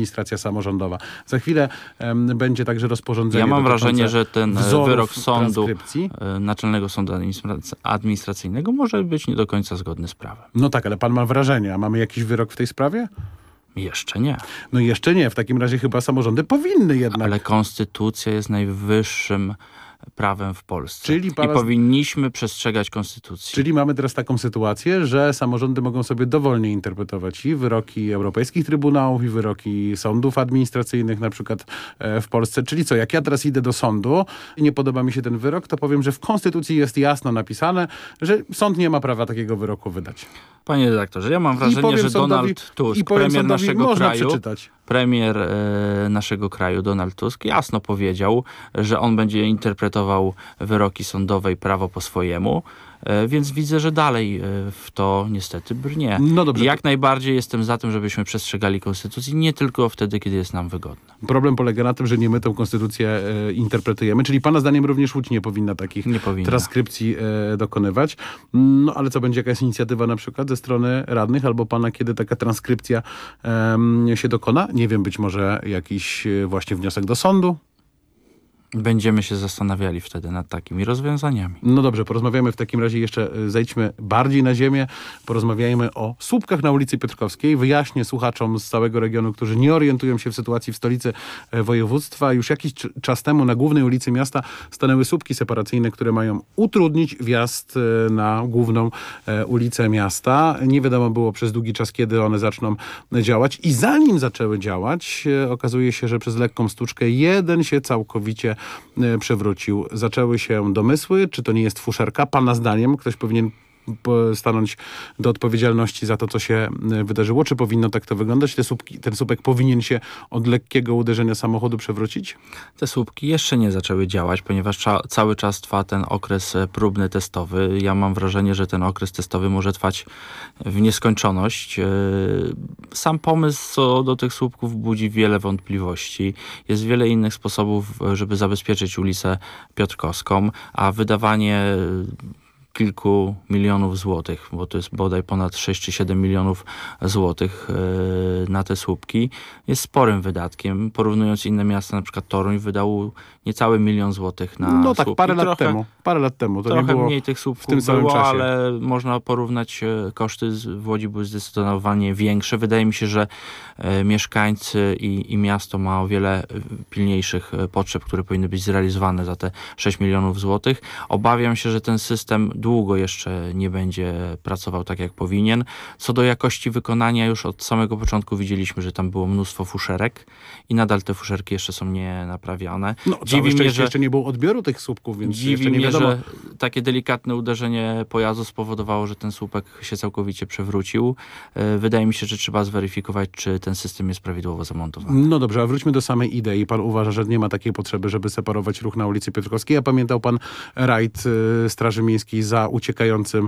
administracja samorządowa. Za chwilę będzie także rozporządzenie. Ja mam wrażenie, że ten wyrok sądu, transkrypcji. Naczelnego Sądu Administracyjnego może być nie do końca zgodny z prawem. No tak, ale pan ma wrażenie, a mamy jakiś wyrok w tej sprawie? Jeszcze nie. No jeszcze nie. W takim razie chyba samorządy powinny jednak. Ale konstytucja jest najwyższym prawem w Polsce. Czyli I powinniśmy przestrzegać konstytucji. Czyli mamy teraz taką sytuację, że samorządy mogą sobie dowolnie interpretować i wyroki europejskich trybunałów, i wyroki sądów administracyjnych na przykład w Polsce. Czyli co, jak ja teraz idę do sądu i nie podoba mi się ten wyrok, to powiem, że w konstytucji jest jasno napisane, że sąd nie ma prawa takiego wyroku wydać. Panie redaktorze, ja mam wrażenie, że Donald Tusk, premier naszego kraju, premier naszego kraju, Donald Tusk, jasno powiedział, że on będzie interpretował wyroki sądowe i prawo po swojemu, więc widzę, że dalej w to niestety brnie. No dobrze. Jak najbardziej jestem za tym, żebyśmy przestrzegali konstytucji, nie tylko wtedy, kiedy jest nam wygodne. Problem polega na tym, że nie my tę konstytucję interpretujemy, czyli pana zdaniem również Łódź nie powinna takich transkrypcji dokonywać. No ale co, będzie jakaś inicjatywa na przykład ze strony radnych albo pana, kiedy taka transkrypcja się dokona? Nie wiem, być może jakiś właśnie wniosek do sądu? Będziemy się zastanawiali wtedy nad takimi rozwiązaniami. No dobrze, porozmawiamy w takim razie jeszcze, zejdźmy bardziej na ziemię, porozmawiajmy o słupkach na ulicy Piotrkowskiej. Wyjaśnię słuchaczom z całego regionu, którzy nie orientują się w sytuacji w stolicy województwa. Już jakiś czas temu na głównej ulicy miasta stanęły słupki separacyjne, które mają utrudnić wjazd na główną ulicę miasta. Nie wiadomo było przez długi czas, kiedy one zaczną działać. I zanim zaczęły działać, okazuje się, że przez lekką sztuczkę jeden się całkowicie przewrócił. Zaczęły się domysły, czy to nie jest fuszerka? Pana zdaniem ktoś powinien stanąć do odpowiedzialności za to, co się wydarzyło? Czy powinno tak to wyglądać? Ten słupek powinien się od lekkiego uderzenia samochodu przewrócić? Te słupki jeszcze nie zaczęły działać, ponieważ cały czas trwa ten okres próbny, testowy. Ja mam wrażenie, że ten okres testowy może trwać w nieskończoność. Sam pomysł co do tych słupków budzi wiele wątpliwości. Jest wiele innych sposobów, żeby zabezpieczyć ulicę Piotrkowską, a wydawanie kilku milionów złotych, bo to jest bodaj ponad 6 czy 7 milionów złotych na te słupki, jest sporym wydatkiem. Porównując inne miasta, na przykład Toruń wydał niecały 1 000 000 złotych na słupki. No tak, parę lat temu. To trochę nie było mniej tych słupków w tym samym było, czasie. ale można porównać koszty. W Łodzi były zdecydowanie większe. Wydaje mi się, że mieszkańcy i miasto ma o wiele pilniejszych potrzeb, które powinny być zrealizowane za te 6 milionów złotych. Obawiam się, że ten system długo jeszcze nie będzie pracował tak, jak powinien. Co do jakości wykonania, już od samego początku widzieliśmy, że tam było mnóstwo fuszerek i nadal te fuszerki jeszcze są nie naprawiane. No, dziwi mnie, że jeszcze nie było odbioru tych słupków, więc dziwi nie mnie, wiadomo. że takie delikatne uderzenie pojazdu spowodowało, że ten słupek się całkowicie przewrócił. Wydaje mi się, że trzeba zweryfikować, czy ten system jest prawidłowo zamontowany. No dobrze, a wróćmy do samej idei. Pan uważa, że nie ma takiej potrzeby, żeby separować ruch na ulicy Piotrkowskiej. A pamiętał pan rajd Straży Miejskiej za uciekającym,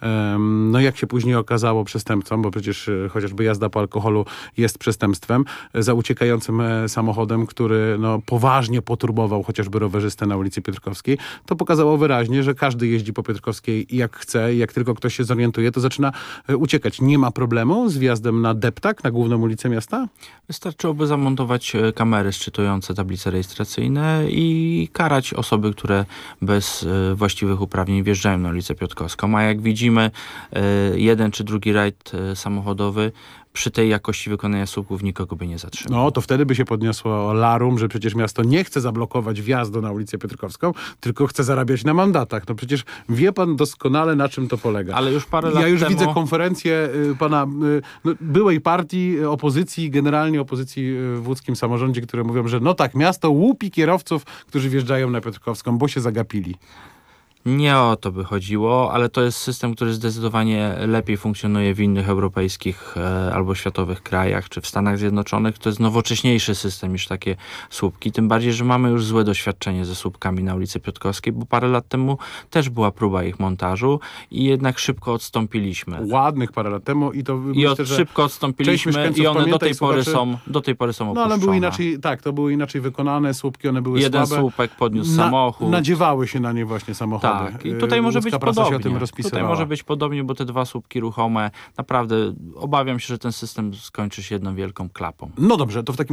no jak się później okazało, przestępcą, bo przecież chociażby jazda po alkoholu jest przestępstwem, za uciekającym samochodem, który no, poważnie poturbował chociażby rowerzystę na ulicy Piotrkowskiej. To pokazało wyraźnie, że każdy jeździ po Piotrkowskiej jak chce i jak tylko ktoś się zorientuje, to zaczyna uciekać. Nie ma problemu z wjazdem na deptak, na główną ulicę miasta? Wystarczyłoby zamontować kamery szczytujące tablice rejestracyjne i karać osoby, które bez właściwych uprawnień wjeżdżają na ulicę Piotrkowską. A jak widzimy, jeden czy drugi rajd samochodowy przy tej jakości wykonania słupków nikogo by nie zatrzymał. No, to wtedy by się podniosło larum, że przecież miasto nie chce zablokować wjazdu na ulicę Piotrkowską, tylko chce zarabiać na mandatach. No przecież wie pan doskonale, na czym to polega. Ale już parę lat Ja już temu widzę konferencję pana byłej partii, opozycji, generalnie opozycji w łódzkim samorządzie, które mówią, że no tak, miasto łupi kierowców, którzy wjeżdżają na Piotrkowską, bo się zagapili. Nie o to by chodziło, ale to jest system, który zdecydowanie lepiej funkcjonuje w innych europejskich albo światowych krajach, czy w Stanach Zjednoczonych. To jest nowocześniejszy system niż takie słupki. Tym bardziej, że mamy już złe doświadczenie ze słupkami na ulicy Piotrkowskiej, bo parę lat temu też była próba ich montażu i jednak szybko odstąpiliśmy. Ładnych parę lat temu i to myślę, że szybko odstąpiliśmy i one do tej pory są opuszczone. No ale były inaczej, tak, to były inaczej wykonane słupki, one były jeden słabe. słupek podniósł samochód. Nadziewały się na nie właśnie samochody. Tak, i tutaj może być podobnie. Tutaj może być podobnie, bo te dwa słupki ruchome, naprawdę obawiam się, że ten system skończy się jedną wielką klapą. No dobrze, to w takim